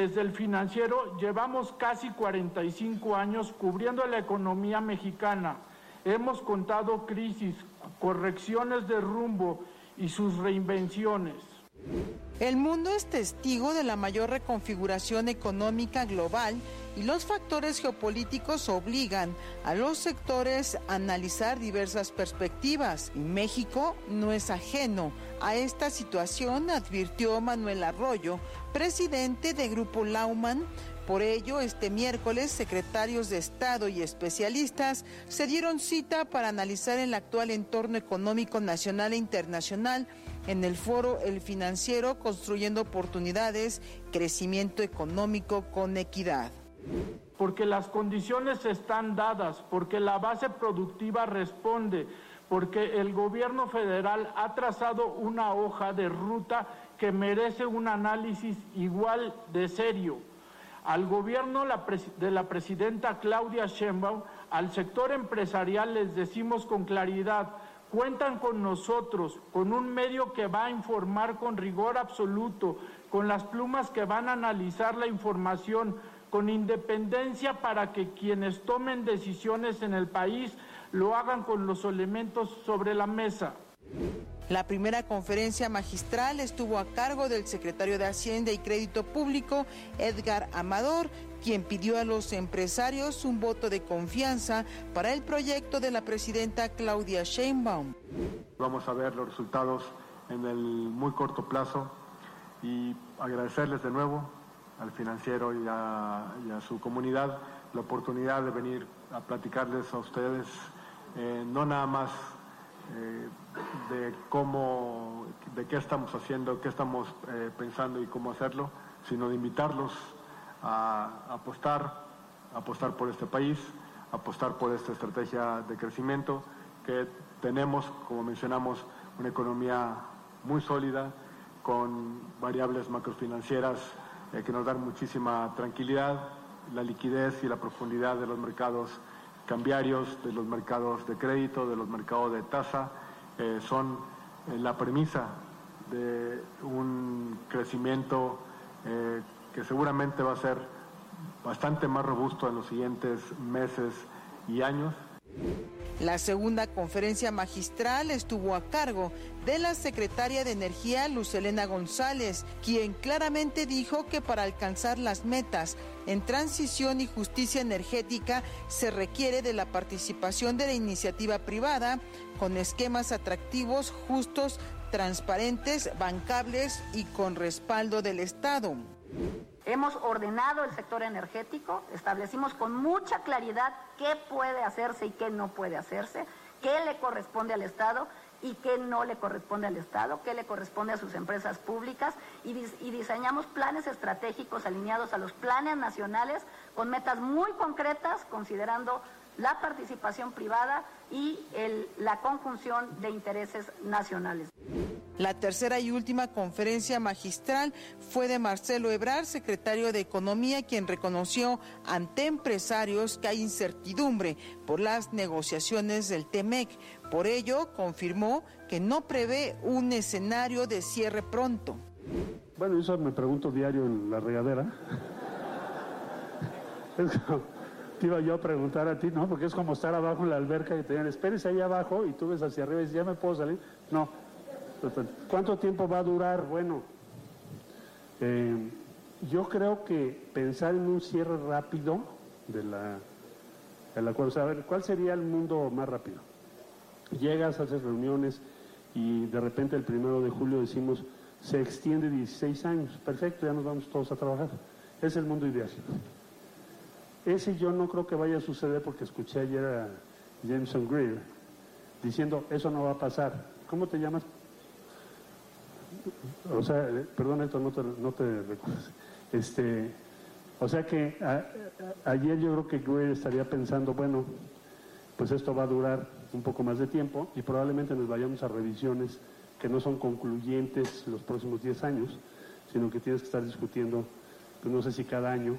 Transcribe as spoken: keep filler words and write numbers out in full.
desde el Financiero llevamos casi cuarenta y cinco años cubriendo la economía mexicana. Hemos contado crisis, correcciones de rumbo y sus reinvenciones. El mundo es testigo de la mayor reconfiguración económica global y los factores geopolíticos obligan a los sectores a analizar diversas perspectivas. Y México no es ajeno a esta situación, advirtió Manuel Arroyo, presidente de Grupo Lauman. Por ello, este miércoles, secretarios de Estado y especialistas se dieron cita para analizar el actual entorno económico nacional e internacional en el foro El Financiero, construyendo oportunidades, crecimiento económico con equidad. Porque las condiciones están dadas, porque la base productiva responde, porque el gobierno federal ha trazado una hoja de ruta que merece un análisis igual de serio. Al gobierno de la presidenta Claudia Sheinbaum, al sector empresarial les decimos con claridad: cuentan con nosotros, con un medio que va a informar con rigor absoluto, con las plumas que van a analizar la información, con independencia para que quienes tomen decisiones en el país lo hagan con los elementos sobre la mesa. La primera conferencia magistral estuvo a cargo del secretario de Hacienda y Crédito Público, Edgar Amador, quien pidió a los empresarios un voto de confianza para el proyecto de la presidenta Claudia Sheinbaum. Vamos a ver los resultados en el muy corto plazo y agradecerles de nuevo al Financiero y a, y a su comunidad la oportunidad de venir a platicarles a ustedes, eh, no nada más eh, de cómo, de qué estamos haciendo, qué estamos eh, pensando y cómo hacerlo, sino de invitarlos a apostar, a apostar por este país, a apostar por esta estrategia de crecimiento, que tenemos, como mencionamos, una economía muy sólida, con variables macrofinancieras eh, que nos dan muchísima tranquilidad, la liquidez y la profundidad de los mercados cambiarios, de los mercados de crédito, de los mercados de tasa, eh, son eh, la premisa de un crecimiento eh, que seguramente va a ser bastante más robusto en los siguientes meses y años. La segunda conferencia magistral estuvo a cargo de la secretaria de Energía, Luz Helena González, quien claramente dijo que para alcanzar las metas en transición y justicia energética se requiere de la participación de la iniciativa privada con esquemas atractivos, justos, transparentes, bancables y con respaldo del Estado. Hemos ordenado el sector energético, establecimos con mucha claridad qué puede hacerse y qué no puede hacerse, qué le corresponde al Estado y qué no le corresponde al Estado, qué le corresponde a sus empresas públicas y, dis- y diseñamos planes estratégicos alineados a los planes nacionales con metas muy concretas, considerando la participación privada y el, la conjunción de intereses nacionales. La tercera y última conferencia magistral fue de Marcelo Ebrard, secretario de Economía, quien reconoció ante empresarios que hay incertidumbre por las negociaciones del T-MEC. Por ello, confirmó que no prevé un escenario de cierre pronto. Bueno, eso me pregunto diario en la regadera. Es como, te iba yo a preguntar a ti, ¿no? Porque es como estar abajo en la alberca y te digan, espérese ahí abajo, y tú ves hacia arriba y dices, ¿ya me puedo salir? No. ¿Cuánto tiempo va a durar? Bueno, eh, yo creo que pensar en un cierre rápido de la, del acuerdo, o sea, a ver, ¿cuál sería el mundo más rápido? Llegas, haces reuniones y de repente el primero de julio decimos, se extiende dieciséis años, perfecto, ya nos vamos todos a trabajar. Es el mundo ideal. Ese yo no creo que vaya a suceder porque escuché ayer a Jameson Greer diciendo, eso no va a pasar. ¿Cómo te llamas? O sea, perdón, esto no te, no te recuerdas. Este, o sea que a, a, ayer yo creo que Greer estaría pensando, bueno, pues esto va a durar un poco más de tiempo y probablemente nos vayamos a revisiones que no son concluyentes los próximos diez años, sino que tienes que estar discutiendo, pues no sé si cada año